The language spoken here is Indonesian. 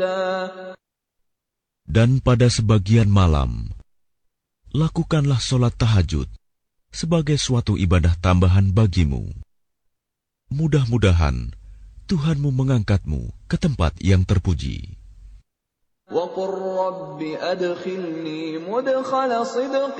Dan pada sebagian malam, lakukanlah sholat tahajud sebagai suatu ibadah tambahan bagimu. Mudah-mudahan Tuhanmu mengangkatmu ke tempat yang terpuji. وَقُلْ رَبِّ أَدْخِلْنِي مُدْخَلَ صِدْقٍ